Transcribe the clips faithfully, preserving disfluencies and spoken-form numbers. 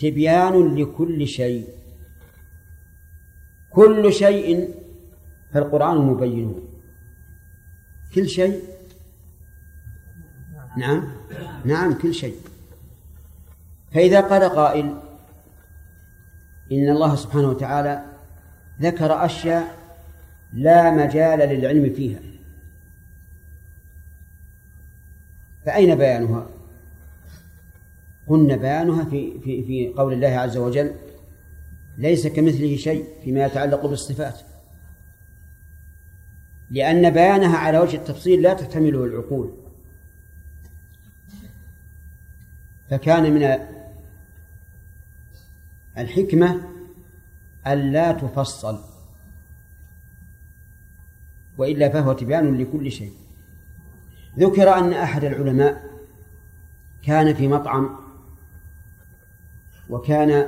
تبيان لكل شيء، كل شيء فالقرآن مبين، كل شيء. نعم نعم كل شيء. فإذا قال قائل إن الله سبحانه وتعالى ذكر أشياء لا مجال للعلم فيها، فأين بيانها؟ قلنا بيانها في, في, في قول الله عز وجل ليس كمثله شيء فيما يتعلق بالصفات، لأن بيانها على وجه التفصيل لا تحتمله العقول، فكان من الحكمة ألا تفصل، وإلا فهو تبيان لكل شيء. ذكر أن أحد العلماء كان في مطعم وكان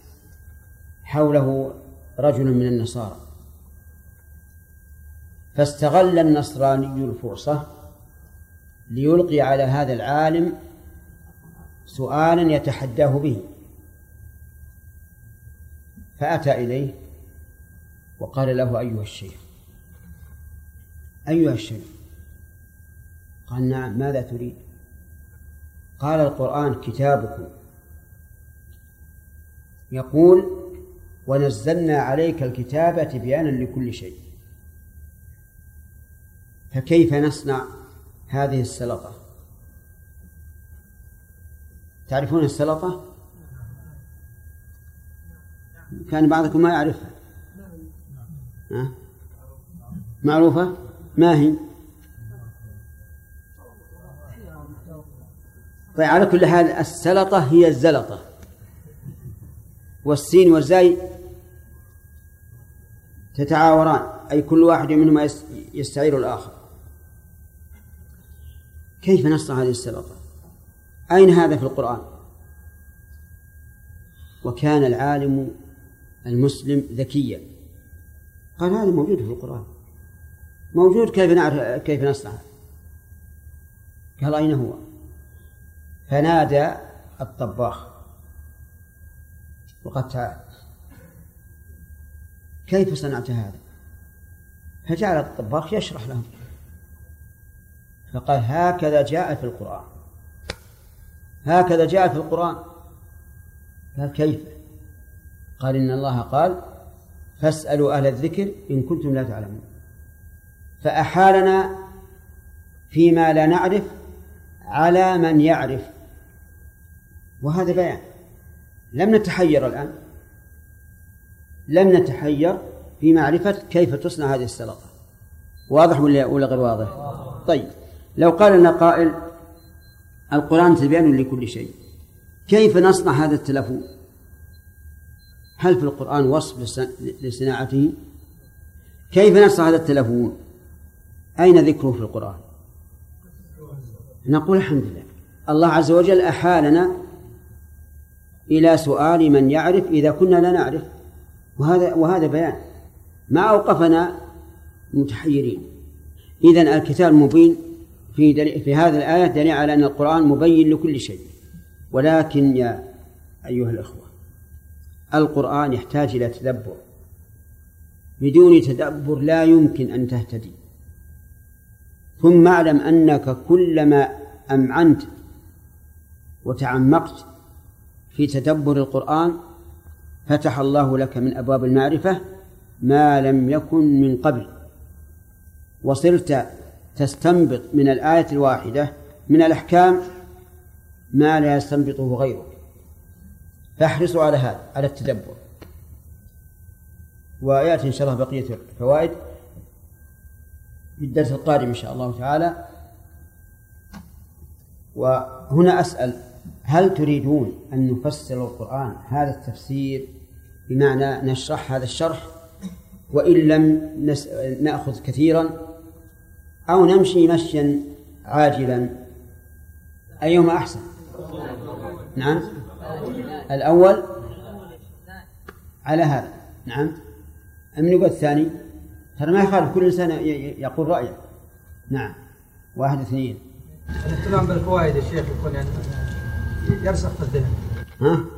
حوله رجل من النصارى، فاستغل النصراني الفرصة ليلقي على هذا العالم سؤالا يتحداه به، فأتى إليه وقال له أيها الشيخ أيها الشيخ قال نعم ماذا تريد؟ قال القرآن كتابكم يقول ونزلنا عليك الكتاب تبيانا لكل شيء، فكيف نصنع هذه السلطة؟ تعرفون السلطة؟ كان بعضكم ما يعرفها. أه؟ معروفة؟ ما هي؟ طيب على كل حال السلطة هي الزلطة، والسين والزاي تتعاوران، أي كل واحد منهما يستعير الآخر. كيف نصنع هذه السلطة؟ أين هذا في القرآن؟ وكان العالم المسلم ذكيا، قال هذا موجود في القرآن، موجود، كيف نعرف كيف نصنع؟ قال أين هو؟ فنادى الطباخ وقد تعال كيف صنعت هذا؟ فجعل الطباخ يشرح لهم، فقال هكذا جاء في القرآن، هكذا جاء في القرآن. قال كيف؟ قال إن الله قال فاسألوا أهل الذكر إن كنتم لا تعلمون، فأحالنا فيما لا نعرف على من يعرف، وهذا بيان. لم نتحير الآن، لم نتحير في معرفة كيف تصنع هذه السلطة. واضح ولا غير واضح؟ طيب لو قال لنا قائل القرآن تبيان لكل شيء، كيف نصنع هذا التلفون؟ هل في القرآن وصف لصناعته؟ كيف نصنع هذا التلفون؟ أين ذكره في القرآن؟ نقول الحمد لله، الله عز وجل أحالنا إلى سؤال من يعرف إذا كنا لا نعرف، وهذا وهذا بيان، ما أوقفنا متحيرين. إذن الكتاب مبين في, في هذه الآية دليل على أن القرآن مبين لكل شيء. ولكن يا أيها الأخوة القرآن يحتاج إلى تدبر، بدون تدبر لا يمكن أن تهتدي. ثم اعلم أنك كلما أمعنت وتعمقت في تدبر القرآن فتح الله لك من أبواب المعرفة ما لم يكن من قبل، وصرت تستنبط من الآية الواحدة من الأحكام ما لا يستنبطه غيرك. فاحرصوا على هذا، على التدبر. ويأتي إن شاء الله بقية الفوائد في الدرس القادم إن شاء الله تعالى. وهنا أسأل، هل تريدون أن نفسر القرآن هذا التفسير بمعنى نشرح هذا الشرح وإن لم نأخذ كثيرا، أو نمشي مشيا عاجلا؟ أيهما أحسن؟ نعم الأول على هذا. نعم أم نقول الثاني؟ ترى ما يخالف، كل إنسان يقول رأيه. نعم واحد اثنين. الاهتمام بالفوائد الشيخ يكون يعني يرسخ في الذهن. ها؟